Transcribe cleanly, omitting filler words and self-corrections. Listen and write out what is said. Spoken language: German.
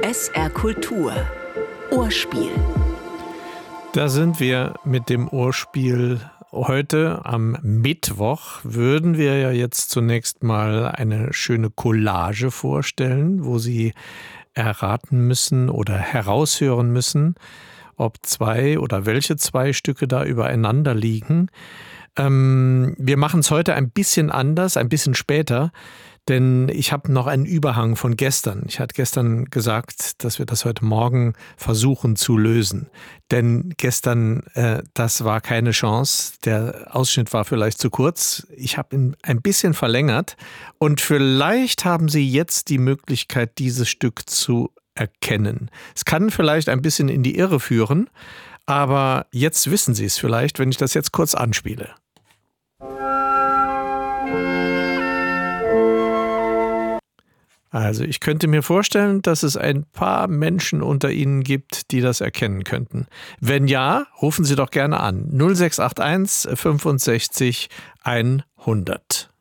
SR Kultur Ohrspiel. Da sind wir mit dem Ohrspiel. Heute am Mittwoch würden wir ja jetzt zunächst mal eine schöne Collage vorstellen, wo Sie erraten müssen oder heraushören müssen, ob zwei oder welche zwei Stücke da übereinander liegen. Wir machen es heute ein bisschen anders, ein bisschen später, denn ich habe noch einen Überhang von gestern. Ich hatte gestern gesagt, dass wir das heute Morgen versuchen zu lösen. Denn gestern, das war keine Chance. Der Ausschnitt war vielleicht zu kurz. Ich habe ihn ein bisschen verlängert. Und vielleicht haben Sie jetzt die Möglichkeit, dieses Stück zu erkennen. Es kann vielleicht ein bisschen in die Irre führen, aber jetzt wissen Sie es vielleicht, wenn ich das jetzt kurz anspiele. Also ich könnte mir vorstellen, dass es ein paar Menschen unter Ihnen gibt, die das erkennen könnten. Wenn ja, rufen Sie doch gerne an. 0681 65 100.